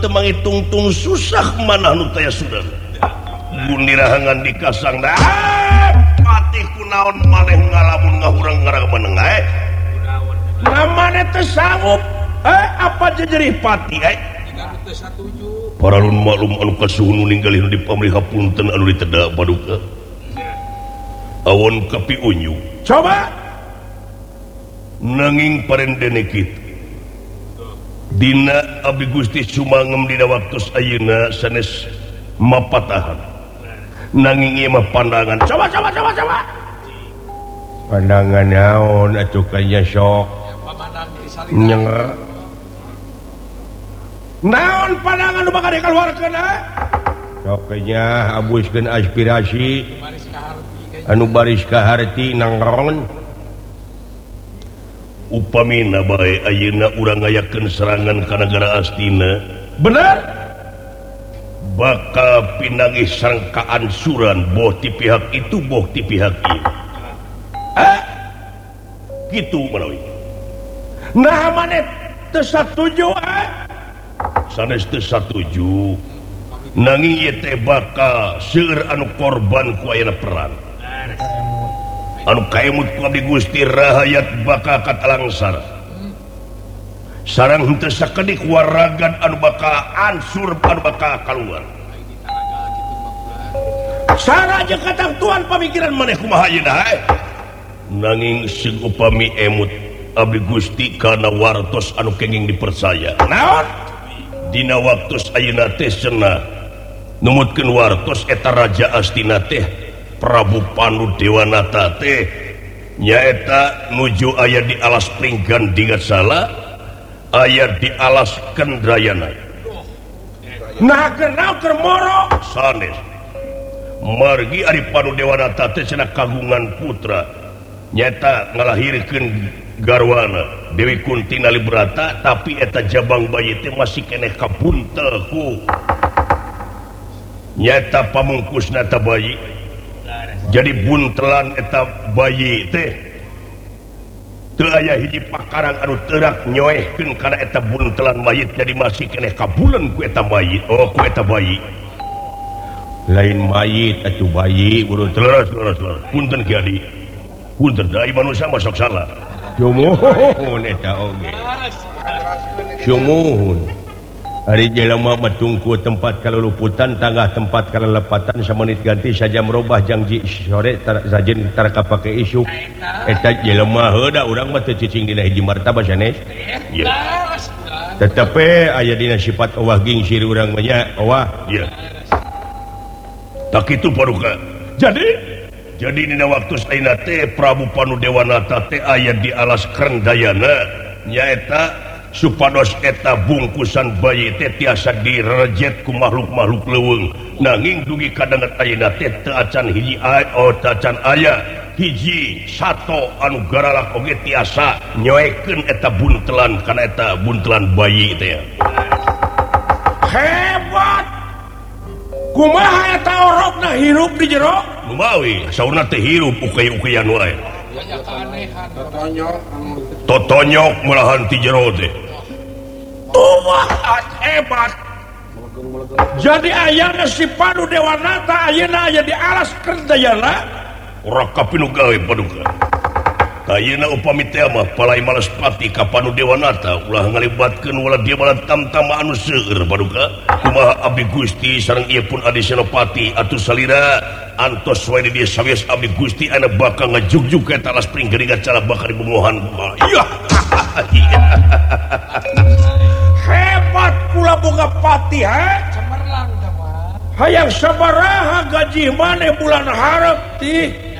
temangi tungtung susah mana anu taya sudah bunirahangan dikasang pati kunaon maneh ngalamun ngahurang ngarang menengah namanya teh sanggup apa jejerih pati para lun maklum anu kasuhun ninggalin di pamrih hapunten anu ditedak paduka awon kapi unyu coba nanging parendene kitu dina abdi Gusti sumangem dina waktos ayeuna sanes mapatahan nanging ieu mah pandangan coba pandangan naon atuh kanya sok nyenger naon pandangan nu bakal dikeluarkeun sok kanya abuskeun aspirasi anu baris ka harti nangron upamina bae ayeuna urang ngayakeun serangan ka nagara Astina bener bakal pinangih sangkaan suran boh ti pihak itu boh ti pihak ieu kitu manawi nah maneh teu satuju sanes teu satuju nanging ieu teh bakal seueur anu korban ku ayeuna perang anu kaemut ku abdi Gusti rahayat bakal katalangsar sareng henteu sakedik waragan anu bakal ansur anu bakal kaluar saraja katang tuan pamikiran maneh kumaha ayeuna nanging sing upami emut abdi Gusti kana wartos anu kenging dipercaya naon dina waktos ayeuna teh cenah numutkeun wartos eta raja Astina teh Prabu Panu Dewanata teh nyaeta nuju aya di alas Pringgan Dingatsala aya di alas Kendrayana nah kenal kermoro sanes margi ari Panu Dewanata teh cenah kagungan putra nyaeta ngalahirkeun garwana Dewi Kunti Nalibrata tapi eta jabang bayi teh masih keneh kabuntel ku nyaeta pamungkusna ta bayi jadi buntelan eta bayi teh teu aya hiji pakarang anu teurak nyoehkeun kana eta buntelan mayit jadi masih keneh kabulen ku eta mayit ku eta bayi lain mayit atuh bayi urut leres punten ki adi punten da manusia masuk salah sumuhun eta oge sumuhun hari jelema matungku tempat kaluluputan tangah tempat kalelepatan samenit ganti saja merubah janji sore sajen tara kapake isu eta jelema heuda urang mah teu cicing dina hiji martabah sanes ieu tetapi aya dina sifat owah gingsir urang mah nya owah ieu tak kitu paruka jadi dina waktu ayeuna teh Prabu Panu Dewanata teh aya di alas Krendayana nyaeta supados eta bungkusan bayi teh tiasa direjet ku makhluk-makhluk leuweung nanging dugi kadanget ayeuna teh teu acan hiji acan aya hiji sato anu garalak oge tiasa nyoekeun eta buntelan kana eta buntelan bayi teh hebat kumaha eta orokna hirup di jero lumawi saurna teh hirup ukey-ukeyan wae totonyok mulahan ti jero teh tuah hebat jadi ayana si Panu Dewanata ayeuna aya di alas Krendayana ora kapinu gawe paduka ayeuna upami teh mah palai malespati ka Panu Dewanata ulah ngalibatkeun wala dia bala tamtama anu seueur paduka kumaha abdi Gusti sareng ieu pun Adi Senopati atuh salira antos wae di dieu sawias abdi Gusti anu bakal ngajugjug ka alas Pringgan Dingatsala bakal dibunuhan iya hebat pula boga pati cemerlang hayang sabaraha gaji maneh bulan hareup ti